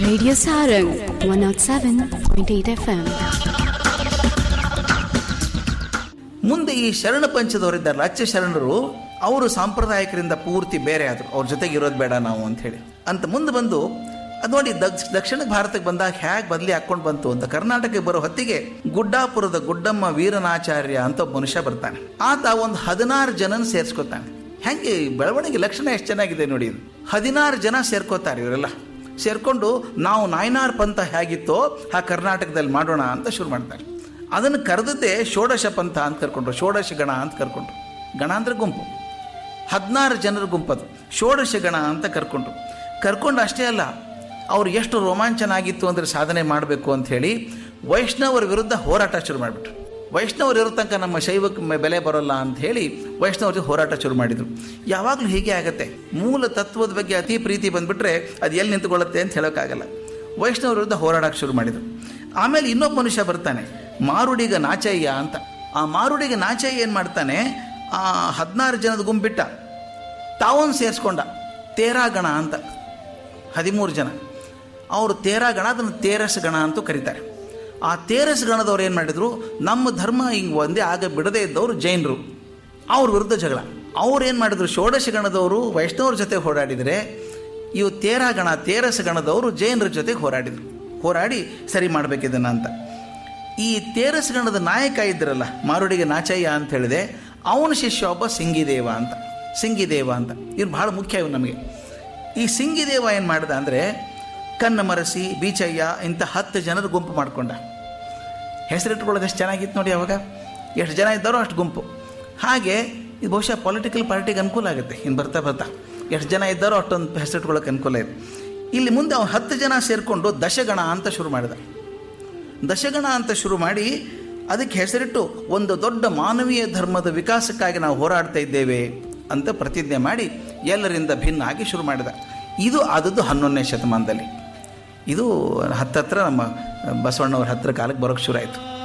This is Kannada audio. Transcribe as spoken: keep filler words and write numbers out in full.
Radio Sarang one oh seven point eight F M. ಮುಂದೆ ಈ ಶರಣ ಪಂಚದವರಿದ್ದಾರಲ್ಲ, ಅಚ್ಚ ಶರಣರು, ಅವರು ಸಾಂಪ್ರದಾಯಿಕರಿಂದ ಪೂರ್ತಿ ಬೇರೆ ಆದರು. ಅವ್ರ ಜೊತೆಗೆ ಇರೋದು ಬೇಡ ನಾವು ಅಂತ ಹೇಳಿ ಅಂತ ಮುಂದೆ ಬಂದು ಅದು ನೋಡಿ ದಕ್ಷ ದಕ್ಷಿಣ ಭಾರತಕ್ಕೆ ಬಂದಾಗ ಹೇಗೆ ಬದಲಿ ಹಾಕ್ಕೊಂಡು ಬಂತು ಅಂತ. ಕರ್ನಾಟಕಕ್ಕೆ ಬರೋ ಹೊತ್ತಿಗೆ ಗುಡ್ಡಾಪುರದ ಗುಡ್ಡಮ್ಮ ವೀರನಾಚಾರ್ಯ ಅಂತ ಒಬ್ಬ ಮನುಷ್ಯ ಬರ್ತಾನೆ. ಆತ ಒಂದು ಹದಿನಾರು ಜನನ ಸೇರಿಸ್ಕೊತಾನೆ. ಹೆಂಗೆ ಬೆಳವಣಿಗೆ ಲಕ್ಷಣ ಎಷ್ಟು ಚೆನ್ನಾಗಿದೆ ನೋಡಿ. ಇದು ಹದಿನಾರು ಜನ ಸೇರ್ಕೋತಾರೆ. ಇವರೆಲ್ಲ ಸೇರ್ಕೊಂಡು ನಾವು ನಾಯನಾರ್ ಪಂಥ ಹೇಗಿತ್ತೋ ಆ ಕರ್ನಾಟಕದಲ್ಲಿ ಮಾಡೋಣ ಅಂತ ಶುರು ಮಾಡ್ತಾರೆ. ಅದನ್ನು ಕರೆದದ್ದೇ ಷೋಡಶ ಪಂಥ ಅಂತ ಕರ್ಕೊಂಡ್ರು, ಷೋಡಶ ಗಣ ಅಂತ ಕರ್ಕೊಂಡ್ರು. ಗಣ ಅಂದರೆ ಗುಂಪು, ಹದಿನಾರು ಜನರ ಗುಂಪದು ಷೋಡಶ ಗಣ ಅಂತ ಕರ್ಕೊಂಡ್ರು. ಕರ್ಕೊಂಡು ಅಷ್ಟೇ ಅಲ್ಲ, ಅವ್ರು ಎಷ್ಟು ರೋಮಾಂಚನ ಆಗಿತ್ತು ಅಂದರೆ ಸಾಧನೆ ಮಾಡಬೇಕು ಅಂಥೇಳಿ ವೈಷ್ಣವರ ವಿರುದ್ಧ ಹೋರಾಟ ಶುರು ಮಾಡಿಬಿಟ್ರು. ವೈಷ್ಣವರು ಇರೋ ತನಕ ನಮ್ಮ ಶೈವಕ್ಕೆ ಬೆಲೆ ಬರೋಲ್ಲ ಅಂತ ಹೇಳಿ ವೈಷ್ಣವರು ಹೋರಾಟ ಶುರು ಮಾಡಿದರು. ಯಾವಾಗಲೂ ಹೀಗೆ ಆಗತ್ತೆ, ಮೂಲ ತತ್ವದ ಬಗ್ಗೆ ಅತಿ ಪ್ರೀತಿ ಬಂದುಬಿಟ್ರೆ ಅದು ಎಲ್ಲಿ ನಿಂತ್ಕೊಳ್ಳುತ್ತೆ ಅಂತ ಹೇಳೋಕ್ಕಾಗಲ್ಲ. ವೈಷ್ಣವರ ವಿರುದ್ಧ ಹೋರಾಡಕ್ಕೆ ಶುರು ಮಾಡಿದರು. ಆಮೇಲೆ ಇನ್ನೊಬ್ಬ ಮನುಷ್ಯ ಬರ್ತಾನೆ, ಮಾರುಡಿಗ ನಾಚಯ್ಯ ಅಂತ. ಆ ಮಾರುಡಿಗ ನಾಚಯ್ಯ ಏನು ಮಾಡ್ತಾನೆ, ಆ ಹದಿನಾರು ಜನದ ಗುಂಪಿಟ್ಟ ತಾವೊಂದು ಸೇರಿಸ್ಕೊಂಡ ತೇರಾಗಣ ಅಂತ. ಹದಿಮೂರು ಜನ ಅವರು ತೇರಾಗಣ, ಅದನ್ನು ತೇರಸ್ ಗಣ ಅಂತೂ ಕರೀತಾರೆ. ಆ ತೇರಸ್ ಗಣದವ್ರು ಏನು ಮಾಡಿದರು, ನಮ್ಮ ಧರ್ಮ ಹಿಂಗೆ ಒಂದೇ ಆಗ ಬಿಡದೇ ಇದ್ದವರು ಜೈನರು, ಅವ್ರ ವಿರುದ್ಧ ಜಗಳ. ಅವ್ರು ಏನು ಮಾಡಿದ್ರು, ಷೋಡಶ ಗಣದವರು ವೈಷ್ಣವ್ರ ಜೊತೆ ಹೋರಾಡಿದರೆ ಇವು ತೇರಾಗಣ ತೇರಸ್ ಗಣದವರು ಜೈನರ ಜೊತೆಗೆ ಹೋರಾಡಿದರು. ಹೋರಾಡಿ ಸರಿ ಮಾಡಬೇಕಿದ್ದನ್ನು ಅಂತ. ಈ ತೇರಸ್ ಗಣದ ನಾಯಕ ಇದ್ದರಲ್ಲ ಮಾರುಡಿಗೆ ನಾಚಯ್ಯ ಅಂತ ಹೇಳಿದೆ, ಅವನ ಶಿಷ್ಯ ಒಬ್ಬ ಸಿಂಗಿದೇವ ಅಂತ. ಸಿಂಗಿದೇವ ಅಂತ ಇವ್ರು ಭಾಳ ಮುಖ್ಯ. ಇವು ನಮಗೆ ಈ ಸಿಂಗಿದೇವ ಏನು ಮಾಡ್ದ ಅಂದರೆ, ಕನ್ನಮರಸಿ, ಬೀಚಯ್ಯ ಇಂಥ ಹತ್ತು ಜನರ ಗುಂಪು ಮಾಡಿಕೊಂಡ. ಹೆಸರಿಟ್ಕೊಳ್ಳೋದು ಎಷ್ಟು ಚೆನ್ನಾಗಿತ್ತು ನೋಡಿ. ಅವಾಗ ಎಷ್ಟು ಜನ ಇದ್ದಾರೋ ಅಷ್ಟು ಗುಂಪು. ಹಾಗೆ ಇದು ಬಹುಶಃ ಪೊಲಿಟಿಕಲ್ ಪಾರ್ಟಿಗೆ ಅನುಕೂಲ ಆಗುತ್ತೆ. ಇನ್ನು ಬರ್ತಾ ಬರ್ತಾ ಎಷ್ಟು ಜನ ಇದ್ದಾರೋ ಅಷ್ಟೊಂದು ಹೆಸರಿಟ್ಕೊಳ್ಳೋಕೆ ಅನುಕೂಲ ಇದೆ. ಇಲ್ಲಿ ಮುಂದೆ ಅವ್ನು ಹತ್ತು ಜನ ಸೇರಿಕೊಂಡು ದಶಗಣ ಅಂತ ಶುರು ಮಾಡಿದ. ದಶಗಣ ಅಂತ ಶುರು ಮಾಡಿ ಅದಕ್ಕೆ ಹೆಸರಿಟ್ಟು ಒಂದು ದೊಡ್ಡ ಮಾನವೀಯ ಧರ್ಮದ ವಿಕಾಸಕ್ಕಾಗಿ ನಾವು ಹೋರಾಡ್ತಾ ಇದ್ದೇವೆ ಅಂತ ಪ್ರತಿಜ್ಞೆ ಮಾಡಿ ಎಲ್ಲರಿಂದ ಭಿನ್ನ ಆಗಿ ಶುರು ಮಾಡಿದ. ಇದು ಆದದ್ದು ಹನ್ನೊಂದನೇ ಶತಮಾನದಲ್ಲಿ. ಇದು ಹತ್ತತ್ರ ನಮ್ಮ ಬಸವಣ್ಣವ್ರ ಹತ್ತಿರ ಕಾಲಕ್ಕೆ ಬರೋಕ್ಕೆ ಶುರು ಆಯಿತು.